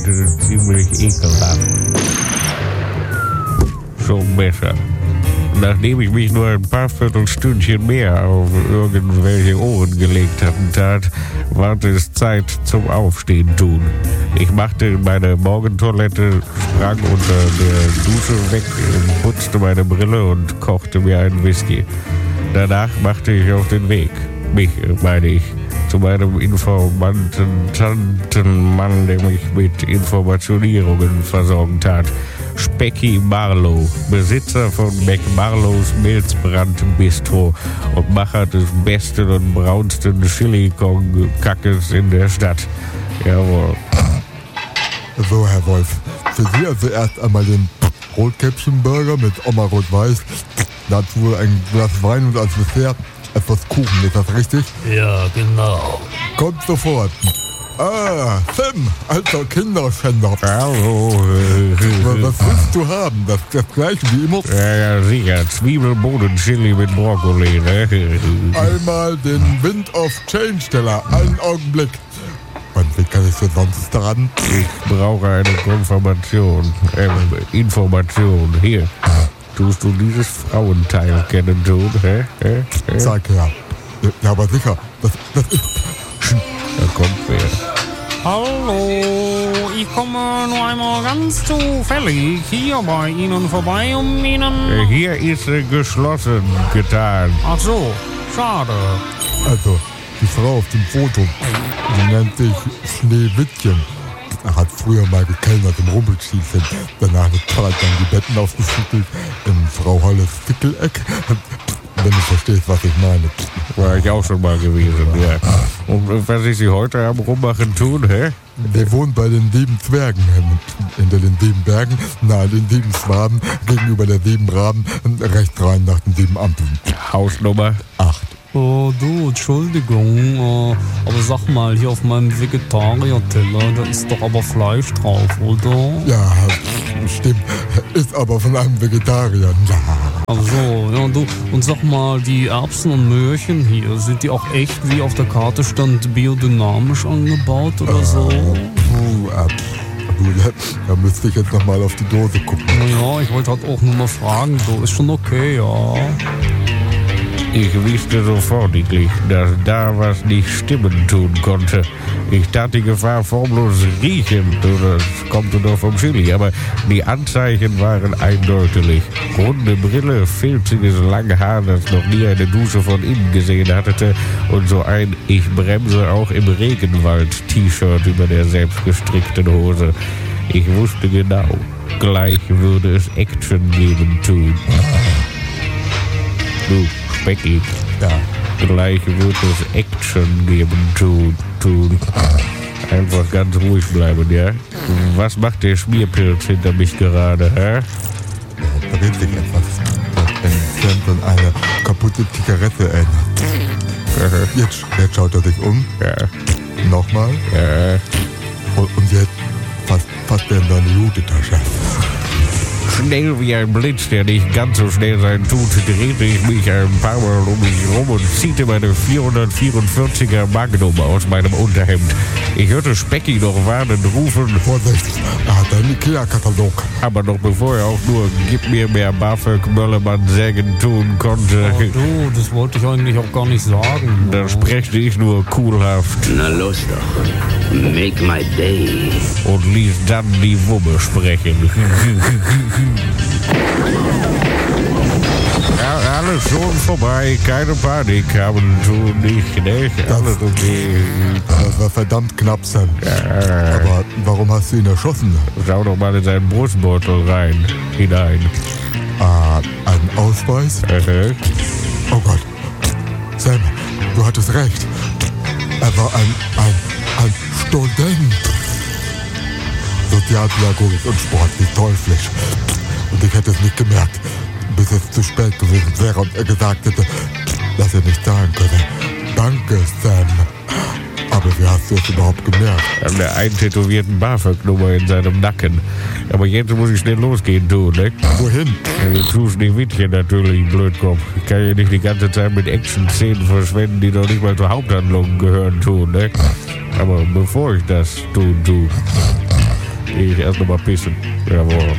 Das ist ziemlich ekelhaft. Schon besser. Nachdem ich mich nur ein paar Viertelstündchen mehr auf irgendwelche Ohren gelegt hatte, war es Zeit zum Aufstehen tun. Ich machte meine Morgentoilette, sprang unter der Dusche weg, putzte meine Brille und kochte mir einen Whisky. Danach machte ich auf den Weg. Zu meinem Informanten-Tantenmann, der mich mit Informationierungen versorgt hat. Specky Marlow, Besitzer von McMarlows Milzbrand Bistro und Macher des besten und braunsten Chili-Kong-Kackes in der Stadt. Jawohl. So, Herr Wolf, für Sie also erst einmal den Rotkäppchen-Burger mit Oma Rot-Weiß, dazu ein Glas Wein und als Dessert etwas Kuchen, ist das richtig? Ja, genau. Kommt sofort. Ah, Sam, alter Kinderschänder. Hallo. Was willst du haben? Das gleiche wie immer? Ja, sicher. Zwiebelbohnen-Chili mit Brokkoli, ne? Einmal den Wind of Change-Teller. Einen Augenblick. Und wie kann ich so sonst dran? Ich brauche eine Information. Hier. Tust du dieses Frauenteil kennen, tun? Sag ja. Ja, aber sicher. Das ist... Da kommt wer. Hallo, ich komme nur einmal ganz zufällig hier bei Ihnen vorbei, um Ihnen... Hier ist geschlossen getan. Ach so, schade. Also, die Frau auf dem Foto, die nennt sich Schneewittchen. Er hat früher mal gekellnert im Rumpelschießen. Danach eine Zeit lang die Betten aufgeschüttelt in Frau Holles Fickeleck. Wenn du verstehst, was ich meine. War ich auch schon mal gewesen, ja. Und was ist sie heute am Rummachen tun, hä? Der wohnt bei den 7 Zwergen, hinter den 7 Bergen, nahe den 7 Schwaben, gegenüber der 7 Raben, rechts rein nach den 7 Ampeln. Hausnummer 8. Oh, du, Entschuldigung, aber sag mal, hier auf meinem Vegetarier-Teller, da ist doch aber Fleisch drauf, oder? Ja, stimmt. Ist aber von einem Vegetarier. Ach so, ja, du, und sag mal, die Erbsen und Möhrchen hier, sind die auch echt, wie auf der Karte stand, biodynamisch angebaut oder so? Da müsste ich jetzt nochmal auf die Dose gucken. Naja, ich wollte halt auch nur mal fragen, so, ist schon okay, ja. Ich wusste sofortiglich, dass da was nicht stimmen tun konnte. Ich tat die Gefahr formlos riechen, das kommt nur vom Chili, aber die Anzeichen waren eindeutig. Runde Brille, filziges Langhaar, das noch nie eine Dusche von innen gesehen hatte und so ein Ich bremse auch im Regenwald-T-Shirt über der selbstgestrickten Hose. Ich wusste genau, gleich würde es Action geben tun. Du, Specky. Ja. Gleich wird es Action geben tun. Einfach ganz ruhig bleiben, ja? Was macht der Schmierpilz hinter mich gerade, hä? Da dreht sich etwas. Entfernt an eine kaputte Zigarette erinnert. Jetzt schaut er sich um. Ja. Nochmal. Ja. Und jetzt fasst er in seine Jutetasche. Schnell wie ein Blitz, der nicht ganz so schnell sein tut, drehte ich mich ein paar Mal um mich rum und ziehte meine 444er Magnum aus meinem Unterhemd. Ich hörte Specky noch warnend rufen: Vorsicht, er hat einen Ikea-Katalog. Aber noch bevor er auch nur Gib mir mehr BAföG Möllermann sägen tun konnte, Oh, du, das wollte ich eigentlich auch gar nicht sagen. da sprechte ich nur coolhaft Na los doch. Make my day. und ließ dann die Wumme sprechen. Ja, alles schon vorbei, keine Panik haben tun nicht, ne? Alles okay. Das war verdammt knapp, Sam. Aber warum hast du ihn erschossen? Schau doch mal in seinen Brustbeutel hinein. Ein Ausweis? Oh Gott. Sam, du hattest recht. Er war ein Student. Sozialpädagogik und Sport wie teuflisch. Und ich hätte es nicht gemerkt, bis es zu spät gewesen wäre und er gesagt hätte, dass er nicht zahlen könne. Danke, Sam. Aber wie hast du es überhaupt gemerkt? An der eintätowierten BAföG-Nummer in seinem Nacken. Aber jetzt muss ich schnell losgehen, du, ne? Wohin? Du tust die Wittchen natürlich, Blödkopf. Ich kann ja nicht die ganze Zeit mit Action-Szenen verschwenden, die noch nicht mal zur Haupthandlung gehören, tun, ne? Aber bevor ich das tue, gehe ich erst noch mal pissen. Jawohl.